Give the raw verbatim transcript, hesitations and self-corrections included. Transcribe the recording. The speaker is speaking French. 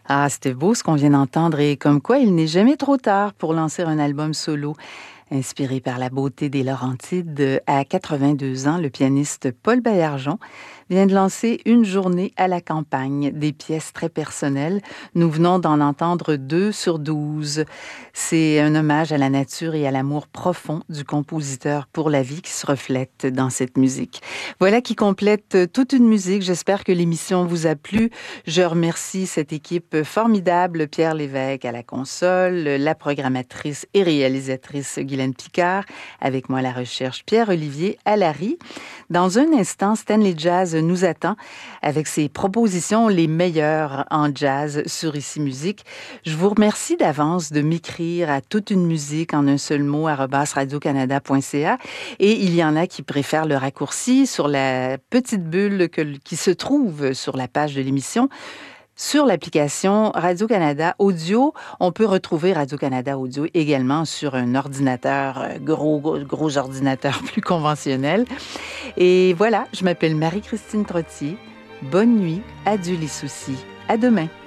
Ah, c'était beau ce qu'on vient d'entendre et comme quoi il n'est jamais trop tard pour lancer un album solo. Inspiré par la beauté des Laurentides, à quatre-vingt-deux ans, le pianiste Paul Baillargeon vient de lancer Une journée à la campagne, des pièces très personnelles. Nous venons d'en entendre deux sur douze. C'est un hommage à la nature et à l'amour profond du compositeur pour la vie qui se reflète dans cette musique. Voilà qui complète toute une musique. J'espère que l'émission vous a plu. Je remercie cette équipe formidable, Pierre Lévesque à la console, la programmatrice et réalisatrice Guylaine Picard, avec moi à la recherche Pierre-Olivier Allary. Dans un instant, Stanley Jazz nous attend avec ses propositions les meilleures en jazz sur Ici Musique. Je vous remercie d'avance de m'écrire à toute une musique en un seul mot arobase radio canada point c a et il y en a qui préfèrent le raccourci sur la petite bulle que, qui se trouve sur la page de l'émission. Sur l'application Radio-Canada Audio, on peut retrouver Radio-Canada Audio également sur un ordinateur, gros, gros, gros ordinateur plus conventionnel. Et voilà, je m'appelle Marie-Christine Trottier. Bonne nuit, adieu les soucis. À demain.